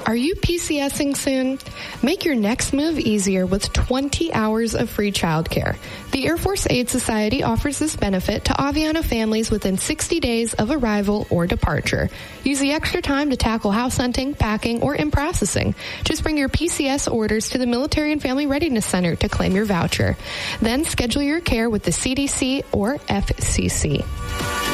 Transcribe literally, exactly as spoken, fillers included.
Are you PCSing soon? Make your next move easier with twenty hours of free childcare. The Air Force Aid Society offers this benefit to Aviano families within sixty days of arrival or departure. Use the extra time to tackle house hunting, packing, or in processing. Just bring your P C S orders to the Military and Family Readiness Center to claim your voucher. Then schedule your care with the C D C or F C C.